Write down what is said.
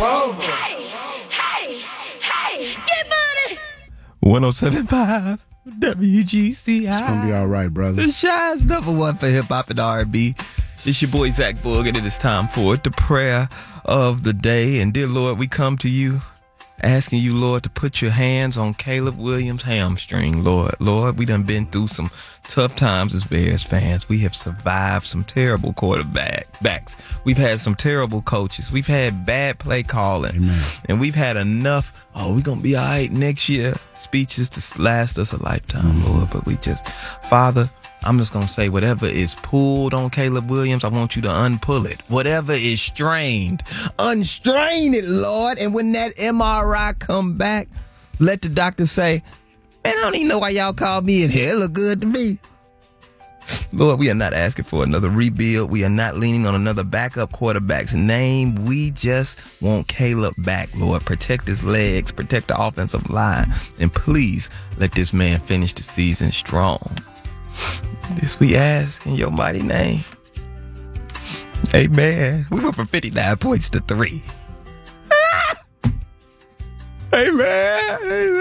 over. Hey, get money. 107.5 WGCI. It's gonna be all right, brother. The Shy's #1 for hip hop and R&B. It's your boy Zach Boog, and it is time for the prayer of the day. And dear Lord, we come to you asking you, Lord, to put your hands on Caleb Williams' hamstring, Lord. Lord, we done been through some tough times as Bears fans. We have survived some terrible quarterbacks. We've had some terrible coaches. We've had bad play calling. Amen. And we've had enough, we're going to be all right next year, speeches to last us a lifetime, Lord. But we just, Father, I'm just going to say whatever is pulled on Caleb Williams, I want you to unpull it. Whatever is strained, unstrain it, Lord. And when that MRI come back, let the doctor say, man, I don't even know why y'all called me in here. It look good to me. Lord, we are not asking for another rebuild. We are not leaning on another backup quarterback's name. We just want Caleb back, Lord. Protect his legs, protect the offensive line, and please let this man finish the season strong. This we ask in your mighty name. Amen. We went from 59 points to 3. Amen.